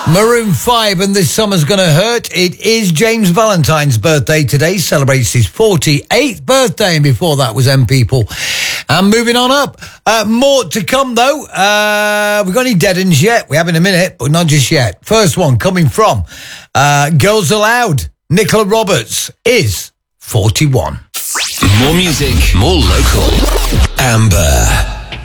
Maroon 5 and This Summer's Gonna Hurt. It is James Valentine's birthday today. Celebrates his 48th birthday, and before that was M People. And moving on up. More to come, though. We've got any dead ends yet? We have in a minute, but not just yet. First one coming from Girls Aloud. Nicola Roberts is 41. More music, more local. Amber.